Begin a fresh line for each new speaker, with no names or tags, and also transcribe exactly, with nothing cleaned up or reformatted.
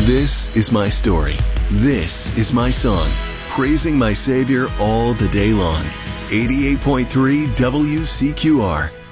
This is my story. This is my song. Praising my Savior all the day long. eighty-eight point three W C Q R.